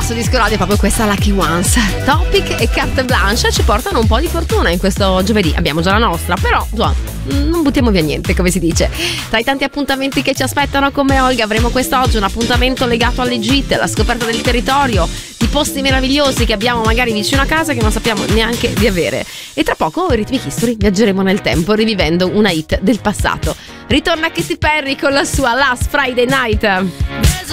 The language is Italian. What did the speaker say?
nostro disco radio è proprio questa Lucky Ones. Topic e carte blanche ci portano un po' di fortuna in questo giovedì. Abbiamo già la nostra, però non buttiamo via niente, come si dice. Tra i tanti appuntamenti che ci aspettano come Olga avremo quest'oggi un appuntamento legato alle gite, alla scoperta del territorio, di posti meravigliosi che abbiamo magari vicino a casa che non sappiamo neanche di avere. E tra poco Rhythmic History viaggeremo nel tempo rivivendo una hit del passato. Ritorna Katy Perry con la sua Last Friday Night.